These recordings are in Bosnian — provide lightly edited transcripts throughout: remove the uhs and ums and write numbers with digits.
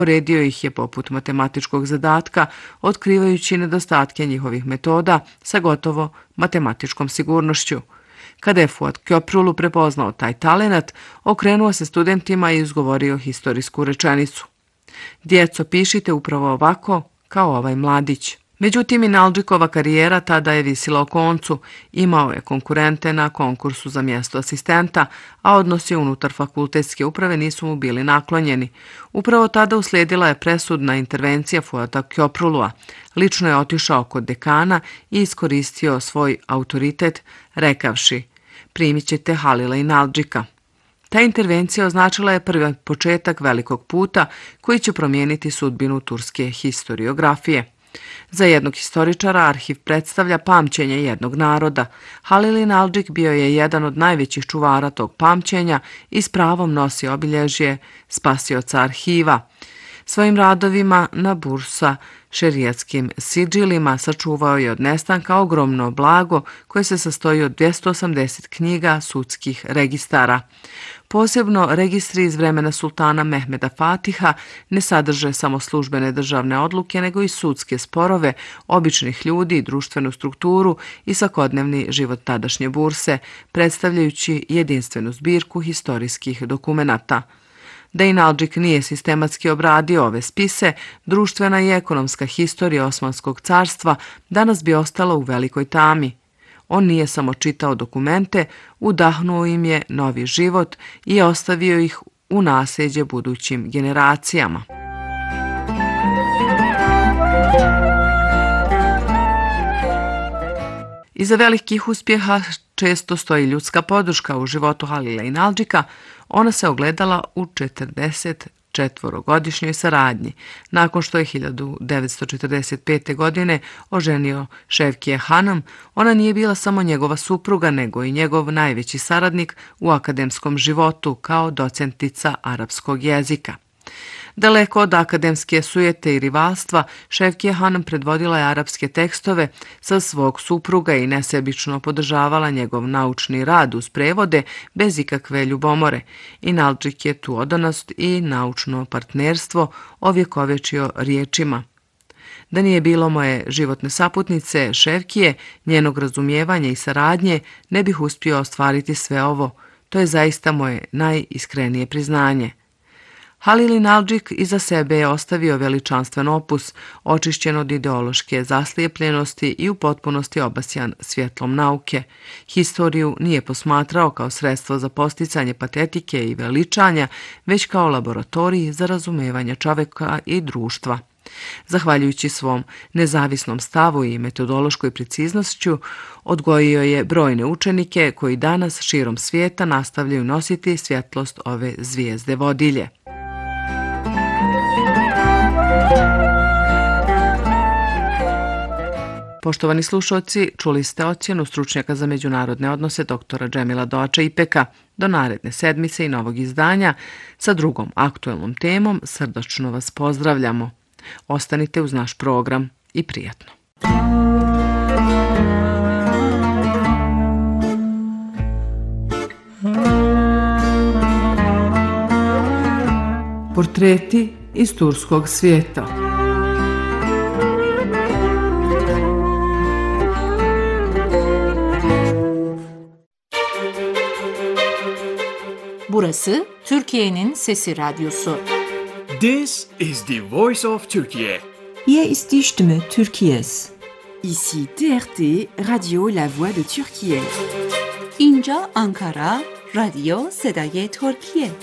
Uredio ih je poput matematičkog zadatka, otkrivajući nedostatke njihovih metoda sa gotovo matematičkom sigurnošću. Kada je Fuad Köprülü prepoznao taj talenat, okrenuo se studentima i izgovorio historijsku rečenicu. Djeco, pišite upravo ovako kao ovaj mladić. Međutim, Inaldžikova karijera tada je visila o koncu. Imao je konkurente na konkursu za mjesto asistenta, a odnosi unutar fakultetske uprave nisu mu bili naklonjeni. Upravo tada uslijedila je presudna intervencija Fuada Köprülüa. Lično je otišao kod dekana i iskoristio svoj autoritet, rekavši: primit ćete Halila Inaldžika. Ta intervencija označila je prvi početak velikog puta koji će promijeniti sudbinu turske historiografije. Za jednog historičara arhiv predstavlja pamćenje jednog naroda. Halil Inaldžik bio je jedan od najvećih čuvara tog pamćenja i s pravom nosi obilježje spasioca arhiva. Svojim radovima na bursa šerijatskim sidžilima sačuvao je od nestanka ogromno blago koje se sastoji od 280 knjiga sudskih registara. Posebno registri iz vremena sultana Mehmeda Fatiha ne sadrže samo službene državne odluke, nego i sudske sporove, običnih ljudi i društvenu strukturu i svakodnevni život tadašnje burse, predstavljajući jedinstvenu zbirku historijskih dokumenata. Da Inaldžik nije sistematski obradio ove spise, društvena i ekonomska historija Osmanskog carstva danas bi ostala u velikoj tami. On nije samo čitao dokumente, udahnuo im je novi život i ostavio ih u nasljeđe budućim generacijama. Iza velikih uspjeha često stoji ljudska podrška u životu Halila Inaldžika. Ona se ogledala u 44-godišnjoj saradnji. Nakon što je 1945. godine oženio Ševkije Hanım, ona nije bila samo njegova supruga, nego i njegov najveći saradnik u akademskom životu kao docentica arapskog jezika. Daleko od akademske sujete i rivalstva, Ševkije Hanım predvodila je arapske tekstove sa svog supruga i nesebično podržavala njegov naučni rad uz prevode bez ikakve ljubomore. Inaldžik je tu odanost i naučno partnerstvo ovjekovečio riječima: da nije bilo moje životne saputnice, Ševkije, njenog razumijevanja i saradnje, ne bih uspio ostvariti sve ovo. To je zaista moje najiskrenije priznanje. Halil Inaldžik iza sebe je ostavio veličanstven opus, očišćen od ideološke zaslijepljenosti i u potpunosti obasjan svjetlom nauke. Historiju nije posmatrao kao sredstvo za posticanje patetike i veličanja, već kao laboratorij za razumijevanje čovjeka i društva. Zahvaljujući svom nezavisnom stavu i metodološkoj preciznošću, odgojio je brojne učenike koji danas širom svijeta nastavljaju nositi svjetlost ove zvijezde vodilje. Poštovani slušalci, čuli ste ocjenu stručnjaka za međunarodne odnose dr. Džemila Doača Ipeka. Do naredne sedmice i novog izdanja sa drugom aktuelnom temom srdačno vas pozdravljamo. Ostanite uz naš program i prijatno. Portreti iz turskog svijeta. Burası Türkiye'nin Sesi Radyosu. This is the voice of Turkey. Hier ist die Stimme Türkiye's. Ici TRT, Radio La Voix de Türkiye. اینجا Ankara, رادیو صدای ترکیه.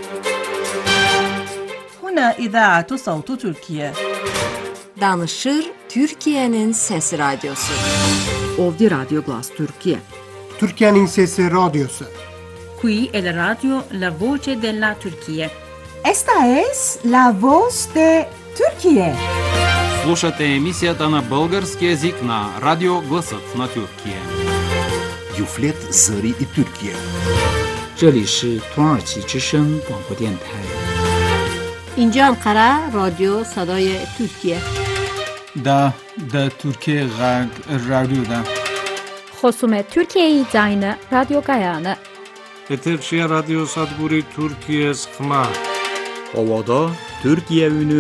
هنا إذاعة صوت تركيا. Danışır Türkiye'nin Sesi Radyosu. Ovdje Radio Glas Türkiye. Türkiye'nin Sesi Radyosu. Qui è la radio La Voce della Turchia. Esta es la voz de Türkiye. Слушате емисията на български език на Радио Гласът на Türkiye. Юфлет Зări и Türkiye. 这里是土耳其之声广播电台。 اینجا Ankara, رادیو صدای ترکیه. دا ترکیه غرب رادیو دا. خصوم ترکیه زاین رادیو گایانه. Eterşehir Radyo Sadburi Türkiye Sıkma. Ovada Türkiye Ünü